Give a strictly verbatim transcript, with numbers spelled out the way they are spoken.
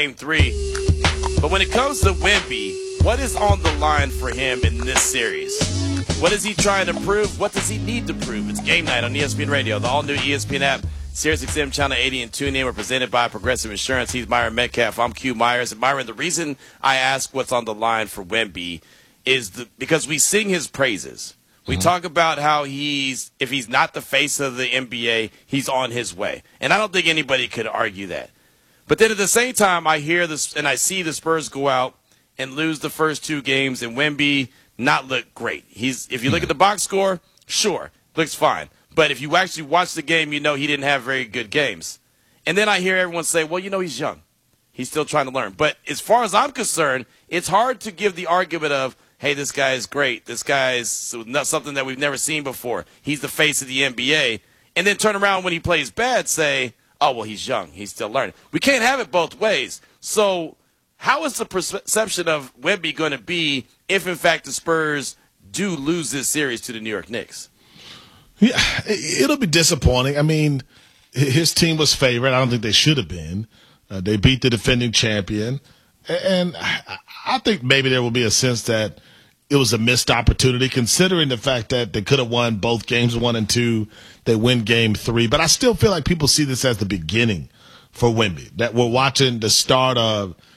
game three. But when it comes to Wemby, what is on the line for him in this series? What is he trying to prove? What does he need to prove? It's game night on E S P N Radio, the all-new E S P N app, Sirius X M Channel eighty, and TuneIn. We're presented by Progressive Insurance. He's Myron Metcalf. I'm Q Myers. And Myron, the reason I ask what's on the line for Wemby is the, because we sing his praises. We mm-hmm. talk about how he's, if he's not the face of the N B A, he's on his way. And I don't think anybody could argue that. But then at the same time, I hear this and I see the Spurs go out and lose the first two games, and Wemby not look great. He's, if you look at the box score, sure, looks fine. But if you actually watch the game, you know he didn't have very good games. And then I hear everyone say, well, you know, he's young. He's still trying to learn. But as far as I'm concerned, it's hard to give the argument of, hey, this guy is great. This guy is something that we've never seen before. He's the face of the N B A. And then turn around when he plays bad, say, oh, well, he's young. He's still learning. We can't have it both ways. So how is the perception of Wemby going to be if, in fact, the Spurs do lose this series to the New York Knicks? Yeah, it'll be disappointing. I mean, his team was favored. I don't think they should have been. Uh, they beat the defending champion. And I think maybe there will be a sense that it was a missed opportunity, considering the fact that they could have won both games, one and two. They win game three. But I still feel like people see this as the beginning for Wemby, that we're watching the start of –